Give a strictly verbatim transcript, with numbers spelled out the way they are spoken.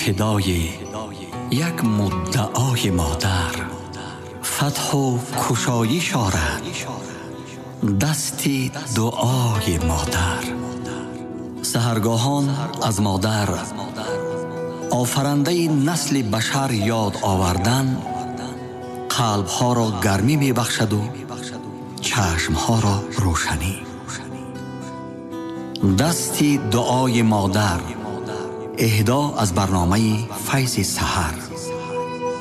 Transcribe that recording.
فدای یک مدعای مادر، فتح و کشایش آرد دستی دعای مادر. سحرگاهان از مادر آفرنده نسل بشر یاد آوردن قلبها را گرمی می بخشد و چشمها را روشنی. دستی دعای مادر، اهدا از برنامه فیض سحر.